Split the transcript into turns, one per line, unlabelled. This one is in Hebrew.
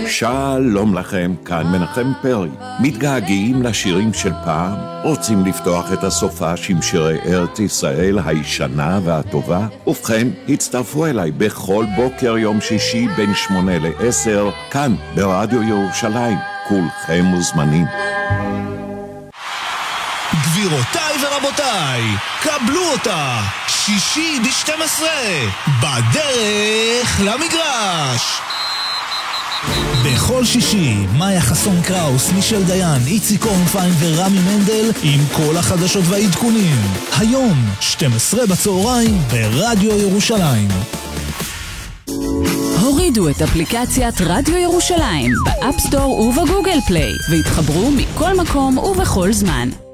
שלום לכם, כאן מנחם פרי. מתגעגעים לשירים של פעם? רוצים לפתוח את הסופש עם שירי ארץ ישראל הישנה והטובה? ובכן, הצטרפו אליי בכל בוקר יום שישי בין 8 ל-10, כאן ברדיו ירושלים. כולכם מוזמנים.
גבירותיי ורבותיי, קבלו אותה, שישי ב-12, בדרך למגרש. בכל שישי, מאיה חסון קראוס, מישל דיין, איציק אורנפיין ורמי מנדל עם כל החדשות והעדכונים. היום, 12 בצהריים, ברדיו ירושלים.
הורידו את אפליקציית רדיו ירושלים באפסטור ובגוגל פליי והתחברו מכל מקום ובכל זמן.